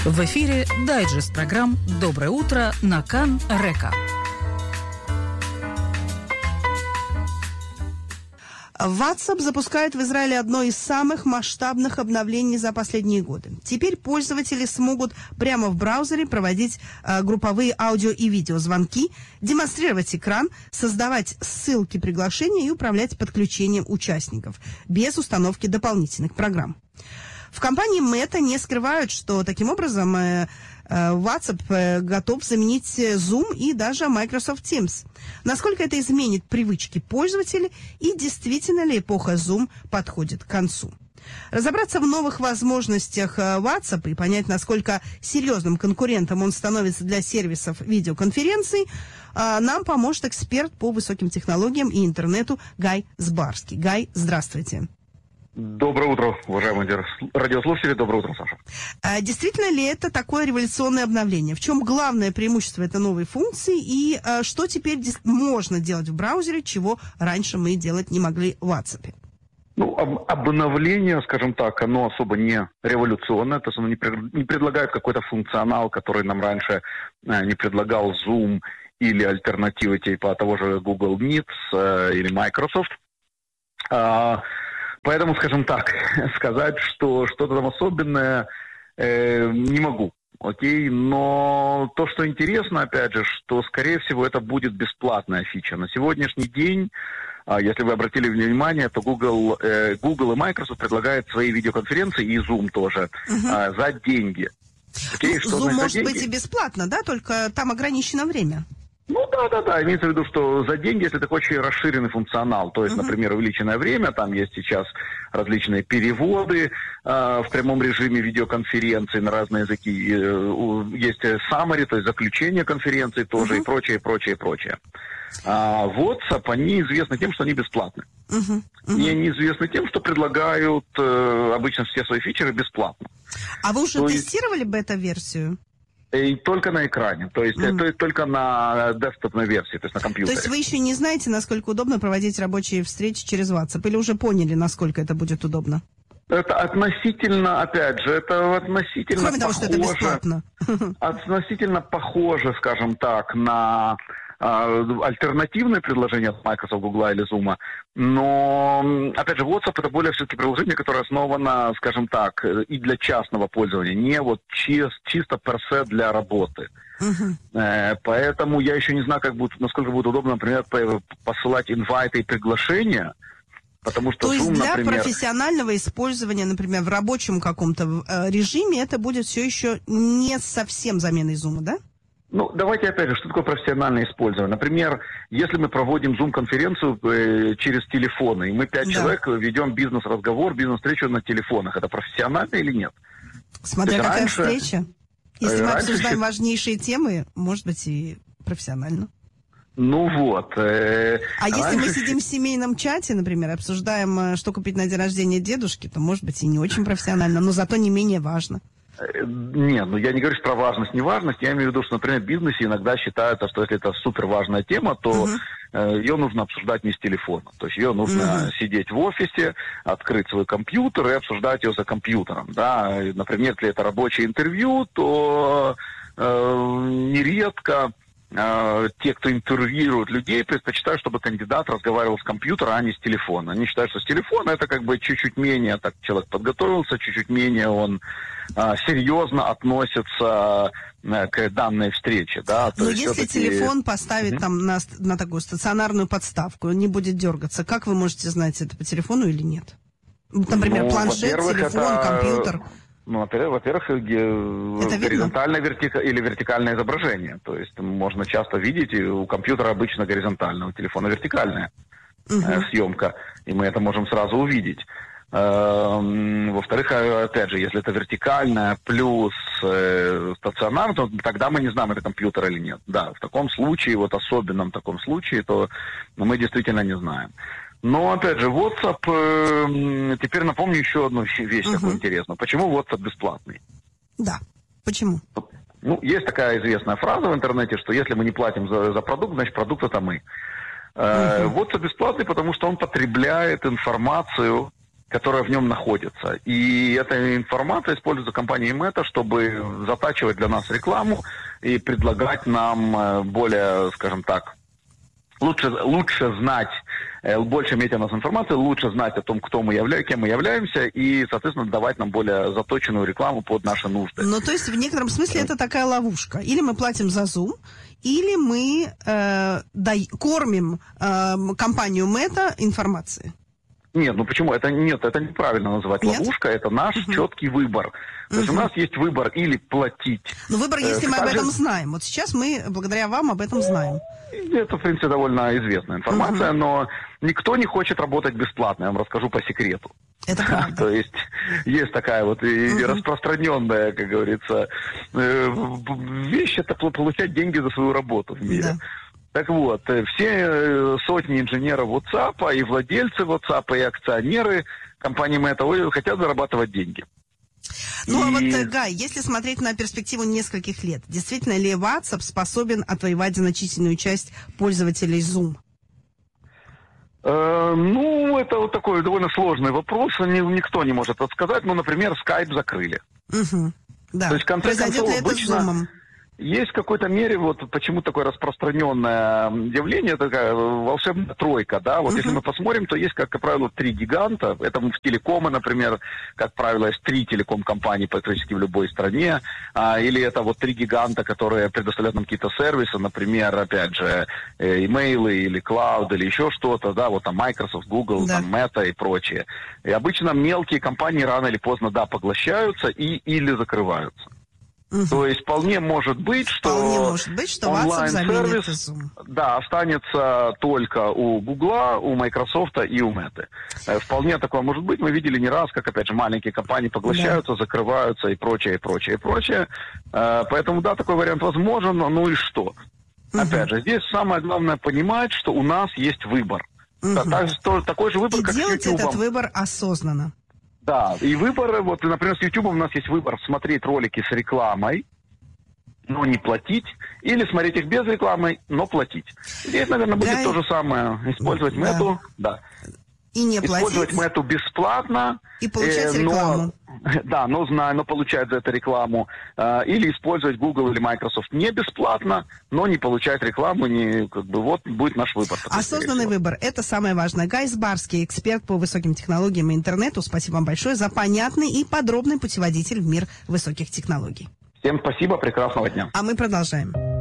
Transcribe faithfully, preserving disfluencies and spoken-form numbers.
В эфире дайджест программ «Доброе утро» на Кан-Река. WhatsApp запускает в Израиле одно из самых масштабных обновлений за последние годы. Теперь пользователи смогут прямо в браузере проводить э, групповые аудио и видеозвонки, демонстрировать экран, создавать ссылки приглашения и управлять подключением участников без установки дополнительных программ. В компании Meta не скрывают, что таким образом э, э, WhatsApp э, готов заменить Zoom и даже Microsoft Teams. Насколько это изменит привычки пользователей и действительно ли эпоха Zoom подходит к концу? Разобраться в новых возможностях WhatsApp и понять, насколько серьезным конкурентом он становится для сервисов видеоконференций, э, нам поможет эксперт по высоким технологиям и интернету Гай Сбарский. Гай, здравствуйте. Доброе утро, уважаемые радиослушатели. Доброе утро, Саша. А действительно ли это такое революционное обновление? В чем главное преимущество этой новой функции и а, что теперь можно делать в браузере, чего раньше мы делать не могли в WhatsApp? Ну, об, обновление, скажем так, оно особо не революционное, то есть оно не, пред, не предлагает какой-то функционал, который нам раньше а, не предлагал Zoom или альтернативы типа того же Google Meet а, или Microsoft. А, Поэтому, скажем так, сказать, что что-то там особенное, э, не могу, окей? Но то, что интересно, опять же, что, скорее всего, это будет бесплатная фича. На сегодняшний день, э, если вы обратили внимание, то Google, э, Google и Microsoft предлагают свои видеоконференции, и Zoom тоже, uh-huh. э, за деньги. Окей, ну, Zoom может деньги? Быть и бесплатно, да? Только там ограничено время. Ну да, да, да. Имеется в виду, что за деньги, если такой очень расширенный функционал, то есть, uh-huh. например, увеличенное время, там есть сейчас различные переводы э, в прямом режиме видеоконференции на разные языки, э, есть summary, то есть заключение конференции тоже, uh-huh. и прочее, прочее, прочее. А WhatsApp, они известны тем, что они бесплатны. Uh-huh. Uh-huh. И они известны тем, что предлагают э, обычно все свои фичеры бесплатно. А вы уже то тестировали есть... бета-версию? И только на экране, то есть, mm. то есть только на десктопной версии, то есть на компьютере. То есть вы еще не знаете, насколько удобно проводить рабочие встречи через WhatsApp, или уже поняли, насколько это будет удобно? Это относительно, опять же, это относительно Кроме того, похоже, что это бесплатно. Относительно похоже, скажем так, на альтернативные предложения от Microsoft, Google или Zoom, но, опять же, WhatsApp это более все-таки приложение, которое основано, скажем так, и для частного пользования, не вот чис, чисто персе для работы. Uh-huh. Поэтому я еще не знаю, как будет, насколько будет удобно, например, посылать инвайты и приглашения. Потому что То Zoom, есть для например... профессионального использования, например, в рабочем каком-то режиме, это будет все еще не совсем заменой Zoom, да? Ну, давайте опять же, что такое профессиональное использование? Например, если мы проводим Zoom-конференцию э, через телефоны, и мы пять да. человек ведем бизнес-разговор, бизнес-встречу на телефонах, это профессионально или нет? Смотря какая раньше, встреча. Если мы раньше... обсуждаем важнейшие темы, может быть, и профессионально. Ну вот. Э, а раньше... если мы сидим в семейном чате, например, обсуждаем, что купить на день рождения дедушки, то, может быть, и не очень профессионально, но зато не менее важно. Нет, ну я не говорю про важность, неважность. Я имею в виду, что, например, в бизнесе иногда считается, что если это супер важная тема, то uh-huh. э, ее нужно обсуждать не с телефона. То есть ее нужно uh-huh. сидеть в офисе, открыть свой компьютер и обсуждать ее за компьютером. Да? Например, если это рабочее интервью, то э, нередко э, те, кто интервьюирует людей, предпочитают, чтобы кандидат разговаривал с компьютера, а не с телефона. Они считают, что с телефона это как бы чуть-чуть менее, так человек подготовился, чуть-чуть менее он серьезно относятся к данной встрече. Да? Но если телефон поставить mm-hmm. там на, на такую стационарную подставку, он не будет дергаться, как вы можете знать, это по телефону или нет? Например, ну, планшет, телефон, это... компьютер. Ну, во-первых, горизонтальное вертика... или вертикальное изображение. То есть можно часто видеть, у компьютера обычно горизонтальное, у телефона вертикальная uh-huh. съемка, и мы это можем сразу увидеть. Во-вторых, опять же, если это вертикальная плюс э, стационар, то тогда мы не знаем, это компьютер или нет. Да, в таком случае, вот особенном таком случае, то мы действительно не знаем. Но, опять же, WhatsApp, э, теперь напомню еще одну вещь uh-huh. такую интересную. Почему WhatsApp бесплатный? Да, почему? Ну, есть такая известная фраза в интернете, что если мы не платим за, за продукт, значит, продукт это мы. Э, uh-huh. WhatsApp бесплатный, потому что он потребляет информацию, которая в нем находится. И эта информация используется компанией Meta, чтобы затачивать для нас рекламу и предлагать нам более, скажем так, лучше, лучше знать, больше иметь о нас информации, лучше знать о том, кто мы являемся, кем мы являемся, и, соответственно, давать нам более заточенную рекламу под наши нужды. Ну, то есть, в некотором смысле это такая ловушка. Или мы платим за Zoom, или мы э, дай, кормим э, компанию Meta информацией. Нет, ну почему? Это нет, это неправильно называть нет? ловушкой, это наш uh-huh. четкий выбор. То uh-huh. есть у нас есть выбор или платить. Ну, выбор, если э, мы об этом же... знаем. Вот сейчас мы, благодаря вам, об этом знаем. Это, в принципе, довольно известная информация, uh-huh. но никто не хочет работать бесплатно, я вам расскажу по секрету. Это правда. То есть есть такая вот uh-huh. распространенная, как говорится, вещь, это получать деньги за свою работу в мире. Да. Так вот, все сотни инженеров WhatsApp и владельцы WhatsApp и акционеры компании Meta хотят зарабатывать деньги. Ну, и... а вот, Гай, если смотреть на перспективу нескольких лет, действительно ли WhatsApp способен отвоевать значительную часть пользователей Zoom? Э, ну, это вот такой довольно сложный вопрос, никто не может это сказать. Ну, например, Skype закрыли. Угу. Да. То есть, в конце Произойдет концов, ли это обычно... с Zoom? Есть в какой-то мере, вот почему такое распространенное явление, такая волшебная тройка, да, вот uh-huh. если мы посмотрим, то есть, как правило, три гиганта, это в телекоме, например, как правило, есть три телеком-компании практически в любой стране, а, или это вот три гиганта, которые предоставляют нам какие-то сервисы, например, опять же, имейлы или клауд, или еще что-то, да, вот там Microsoft, Google, да. там Meta и прочее. И обычно мелкие компании рано или поздно, да, поглощаются и или закрываются. Угу. То есть вполне может быть, что, вполне может быть, что онлайн-сервис да, останется только у Гугла, у Microsoft и у Meta. Вполне такое может быть. Мы видели не раз, как, опять же, маленькие компании поглощаются, да. закрываются и прочее, и прочее, и прочее. Поэтому, да, такой вариант возможен. Ну и что? Угу. Опять же, здесь самое главное понимать, что у нас есть выбор. Угу. Так, такой же выбор, и как с YouTube. И делать этот выбор осознанно. Да, и выборы, вот, например, с YouTube у нас есть выбор смотреть ролики с рекламой, но не платить, или смотреть их без рекламы, но платить. Здесь, наверное, будет да, то же самое. Использовать да. Meta, да. И не платить. Использовать Meta бесплатно. И получать э, рекламу. Но, да, но знаю, но получать за это рекламу. Э, или использовать Google или Microsoft не бесплатно, но не получать рекламу. Не, как бы, вот будет наш выбор. Осознанный выбор. Это самое важное. Гай Сбарский, эксперт по высоким технологиям и интернету. Спасибо вам большое за понятный и подробный путеводитель в мир высоких технологий. Всем спасибо, прекрасного дня. А мы продолжаем.